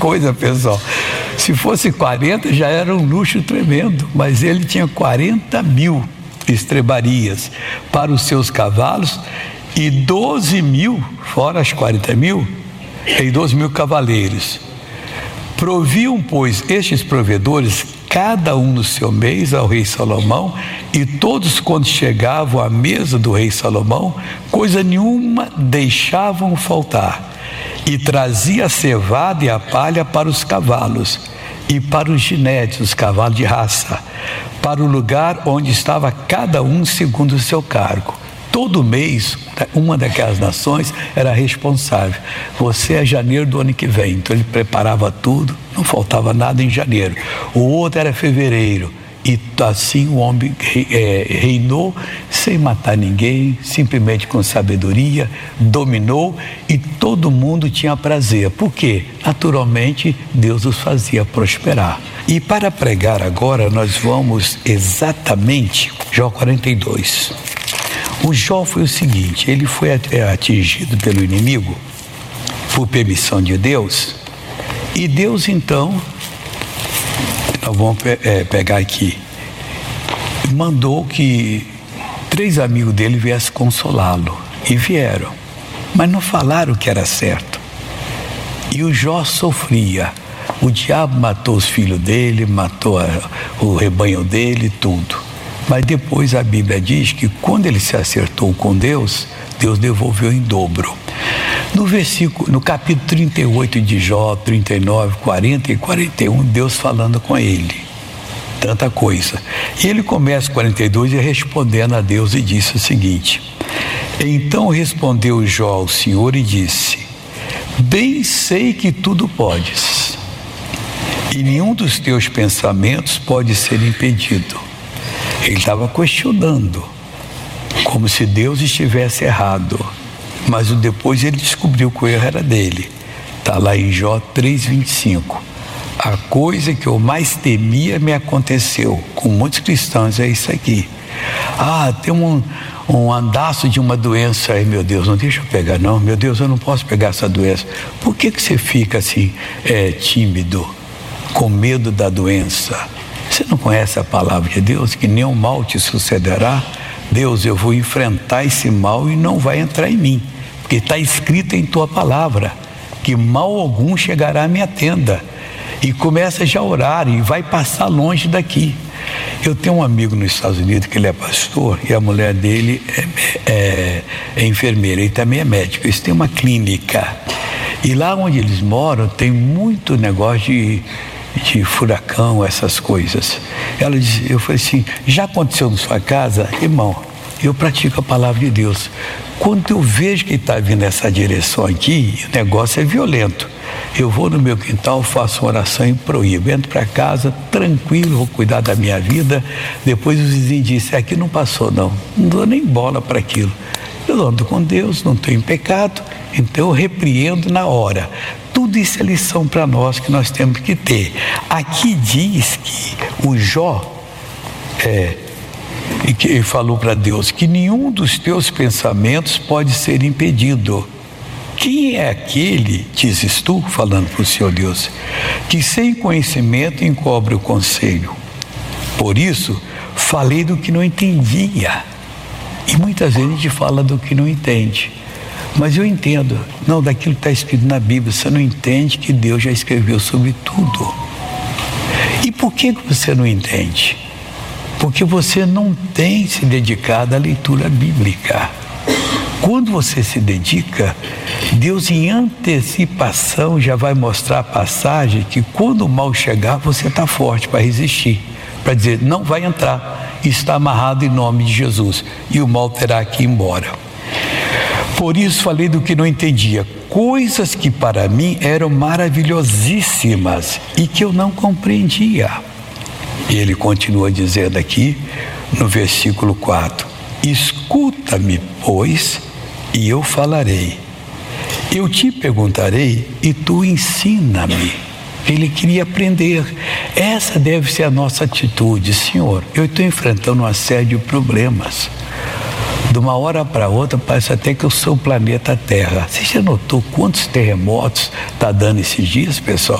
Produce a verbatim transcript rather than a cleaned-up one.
coisa, pessoal. Se fosse quarenta, já era um luxo tremendo, mas ele tinha quarenta mil estrebarias para os seus cavalos e doze mil, fora as quarenta mil, e doze mil cavaleiros. Proviam, pois, estes provedores, cada um no seu mês, ao rei Salomão, e todos, quando chegavam à mesa do rei Salomão, coisa nenhuma deixavam faltar, e trazia a cevada e a palha para os cavalos, e para os ginetes, os cavalos de raça, para o lugar onde estava cada um segundo o seu cargo. Todo mês, uma daquelas nações era responsável. Você é janeiro do ano que vem. Então ele preparava tudo, não faltava nada em janeiro. O outro era fevereiro. E assim o homem reinou sem matar ninguém, simplesmente com sabedoria, dominou e todo mundo tinha prazer. Por quê? Naturalmente Deus os fazia prosperar. E para pregar agora nós vamos exatamente Jó quarenta e dois. O Jó foi o seguinte, ele foi atingido pelo inimigo por permissão de Deus, e Deus então, nós vamos é, pegar aqui, mandou que três amigos dele viessem consolá-lo, e vieram, mas não falaram que era certo, e o Jó sofria. O diabo matou os filhos dele, matou a, o rebanho dele, tudo. Mas depois a Bíblia diz que quando ele se acertou com Deus, Deus devolveu em dobro. No versículo, no capítulo trinta e oito de Jó, trinta e nove, quarenta e quarenta e um, Deus falando com ele. Tanta coisa. E ele começa quarenta e dois e respondendo a Deus e disse o seguinte: então respondeu Jó ao Senhor e disse: bem sei que tudo podes, e nenhum dos teus pensamentos pode ser impedido. Ele estava questionando, como se Deus estivesse errado, mas depois ele descobriu que o erro era dele. Está lá em Jó três, vinte e cinco. A coisa que eu mais temia me aconteceu. Com muitos cristãos é isso aqui. Ah, tem um, um andaço de uma doença aí, meu Deus, não deixa eu pegar não, meu Deus, eu não posso pegar essa doença. Por que que você fica assim, é, tímido, com medo da doença? Você não conhece a palavra de Deus, que nenhum mal te sucederá? Deus, eu vou enfrentar esse mal e não vai entrar em mim, porque está escrito em tua palavra, que mal algum chegará à minha tenda. E começa já a orar e vai passar longe daqui. Eu tenho um amigo nos Estados Unidos que ele é pastor e a mulher dele é, é, é enfermeira e também é médico. Eles têm uma clínica e lá onde eles moram tem muito negócio de, de furacão, essas coisas. Ela diz, eu falei assim, já aconteceu na sua casa? Irmão, eu pratico a palavra de Deus. Quando eu vejo que está vindo essa direção aqui, o negócio é violento. Eu vou no meu quintal, faço uma oração e proíbo. Entro para casa, tranquilo, vou cuidar da minha vida. Depois os vizinhos dizem, aqui não passou não. Não dou nem bola para aquilo. Eu ando com Deus, não tenho pecado, então eu repreendo na hora. Tudo isso é lição para nós que nós temos que ter. Aqui diz que o Jó, é, e que ele falou para Deus, que nenhum dos teus pensamentos pode ser impedido. Quem é aquele, dizes tu, falando para o Senhor Deus, que sem conhecimento encobre o conselho? Por isso, falei do que não entendia. E muitas vezes a gente fala do que não entende. Mas eu entendo, não, daquilo que está escrito na Bíblia, você não entende que Deus já escreveu sobre tudo. E por que você não entende? Porque você não tem se dedicado à leitura bíblica. Quando você se dedica, Deus em antecipação já vai mostrar a passagem que quando o mal chegar, você está forte para resistir, para dizer, não vai entrar, está amarrado em nome de Jesus, e o mal terá que ir embora. Por isso falei do que não entendia, coisas que para mim eram maravilhosíssimas e que eu não compreendia. E ele continua dizendo aqui no versículo quatro, escuta-me, pois, e eu falarei. Eu te perguntarei e tu ensina-me. Ele queria aprender. Essa deve ser a nossa atitude. Senhor, eu estou enfrentando uma série de problemas. De uma hora para outra, parece até que eu sou o planeta Terra. Você já notou quantos terremotos está dando esses dias, pessoal?